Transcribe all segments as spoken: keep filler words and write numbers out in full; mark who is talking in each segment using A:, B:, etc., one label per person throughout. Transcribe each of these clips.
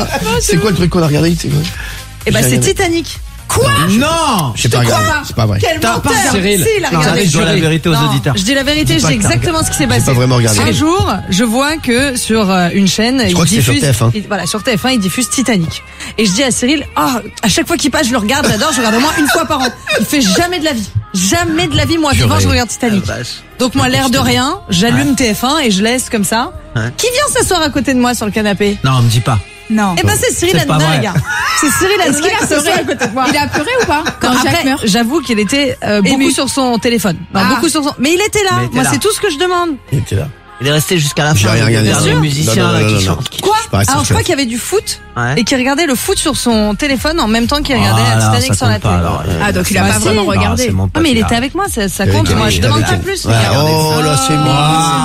A: quoi C'est quoi le truc qu'on a regardé? C'est quoi?
B: Eh ben c'est Titanic.
C: Quoi? Non,
A: je sais pas regarder. C'est pas vrai.
B: Quel menteur.
C: Cyril.
B: Si, il a regardé.
C: Je dis la vérité aux
B: Non,
C: auditeurs.
B: Je dis la vérité, je dis exactement ce qui s'est passé.
A: J'ai pas vraiment regardé.
B: Un jour, je vois que sur euh, une chaîne,
A: je
B: il
A: crois que c'est
B: diffuse,
A: sur T F un.
B: il- voilà, sur T F un, il diffuse Titanic. Et je dis à Cyril, ah, à chaque fois qu'il passe, je le regarde, j'adore, je regarde au moins une fois par an. Il fait jamais de la vie. Jamais de la vie, moi, vivant, je regarde Titanic. Donc moi, l'air de rien, j'allume T F un et je laisse comme ça.
C: Ouais.
B: Qui vient s'asseoir à côté de moi sur le canapé?
C: Non, me dis pas.
D: Non.
B: Eh ben c'est Cyril
C: C'est pas
B: Hanouna,
C: vrai.
B: les gars. C'est Cyril
D: Est-ce
B: Hanouna
D: qu'il a
B: qui s'assoit
D: pleuré
B: à côté de moi.
D: Il a pleuré ou pas quand
B: Non,
D: Jacques
B: après,
D: meurt?
B: j'avoue qu'il était euh, beaucoup
D: Ému.
B: sur son téléphone. Non,
D: Ah.
B: beaucoup sur son. Mais il était là.
C: Il était
B: Moi,
C: là.
B: c'est tout ce que je demande.
A: Il était là.
C: Il est resté jusqu'à la
A: J'ai
C: fin.
A: rien
C: Le
A: regardé.
C: dernier
B: Bien sûr.
C: musicien
A: Non, non,
C: là
A: non,
C: qui
A: non,
C: chante.
B: Quoi?
A: Je parais
B: Alors, je
A: sur
B: crois
A: ça.
B: qu'il y avait du foot
C: Ouais.
B: et qu'il regardait le foot sur son téléphone en même temps qu'il regardait
C: Ah,
B: la
C: alors,
B: Titanic
C: ça
B: sur la
C: compte pas,
B: télé.
C: alors.
D: Ah, donc il a
B: Bah,
D: pas
B: si.
D: vraiment
C: Non,
D: regardé.
C: c'est mon
B: Ah,
C: pote,
B: mais il
C: là.
B: était avec moi, ça, ça
A: Avec
B: compte.
A: lui,
B: Moi,
A: il
B: je
A: était
B: demande
A: avec
B: pas
A: elle.
B: plus.
A: Ouais,
B: Regardez.
A: oh là, c'est mignon.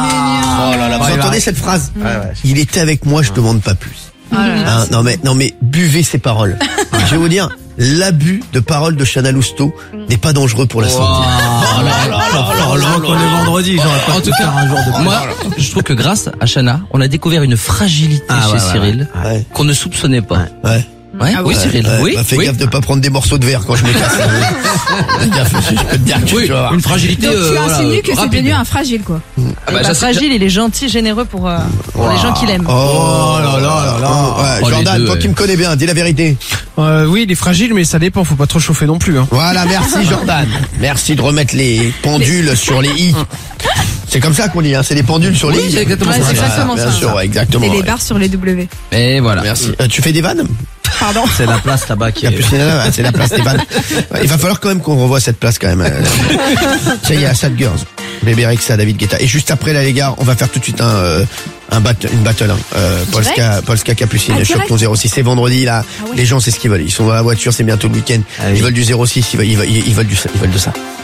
A: Oh là là, vous
C: Ouais,
A: entendez
C: ouais.
A: cette phrase?
C: Ouais, ouais.
A: Il était avec moi, je demande pas plus.
B: Oh là là.
A: Hein, non mais non mais buvez ces paroles. Je vais vous dire, l'abus de paroles de Chana Lousteau n'est pas dangereux pour la santé.
C: Oh là là là là, qu'on est vendredi, j'aurais pas
E: En tout cas,
C: un jour de
E: moi, je trouve que grâce à Chana, on a découvert une fragilité
C: Ah,
E: chez
C: ouais, ouais,
E: Cyril
A: Ouais.
E: qu'on ne soupçonnait pas.
A: Ouais.
E: Ouais,
D: Ah
E: oui,
D: ouais.
E: Cyril.
A: Ouais,
E: oui,
A: bah, fais
E: oui.
A: gaffe de pas prendre des morceaux de verre quand je me casse. Fais gaffe, je peux te dire que
E: Oui,
A: tu vas voir.
E: une fragilité.
D: Donc tu
E: euh, voilà,
D: insinues que c'est
E: rapide.
D: devenu un fragile, quoi.
E: Ah bah,
B: Bah,
E: ça,
B: fragile, il est gentil, généreux pour, euh, pour les gens qu'il aime.
A: Oh là là là là. Ouais,
E: Oh, les
A: Jordan,
E: deux,
A: toi
E: ouais.
A: qui me connais bien, dis la vérité.
F: Euh, oui, il est fragile, mais ça dépend, faut pas trop chauffer non plus. Hein.
A: Voilà, merci Jordan. Merci de remettre les pendules sur les i. C'est comme ça qu'on dit, hein, c'est les pendules sur les
E: Oui,
A: i.
E: c'est exactement
B: Ouais,
E: ça.
B: c'est exactement
A: Bien
B: ça.
A: sûr, ouais, exactement.
D: Et les
A: ouais.
D: barres sur les W.
E: Et voilà.
A: Merci. Euh, tu fais des vannes?
D: Pardon.
C: C'est la place là-bas qui est.
A: Capucine, là, c'est la place des vannes. Ouais, il va falloir quand même qu'on revoie cette place quand même. Euh, Ça y est, à Sad Girls. Bébé Rexa, David Guetta. Et juste après là les gars, on va faire tout de suite un euh, un battle, une battle. Hein. Euh, Polska, Polska Capucine,
D: Ah,
A: choc
D: direct
A: ton zéro six. C'est vendredi là.
D: Ah ouais.
A: Les gens c'est ce qu'ils veulent. Ils sont dans la voiture, c'est bientôt le week-end.
C: Ah oui.
A: Ils veulent du zéro six, ils veulent, ils veulent, ils veulent du, ils veulent de ça.